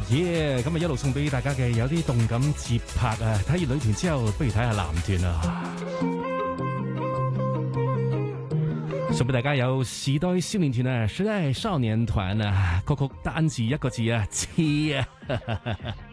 耶！咁啊一路送俾大家嘅有啲動感節拍啊！睇完女團之後，不如睇下男團啊！送俾大家有時代少年團啊，時代少年團啊，曲曲單字一個字啊，黐啊！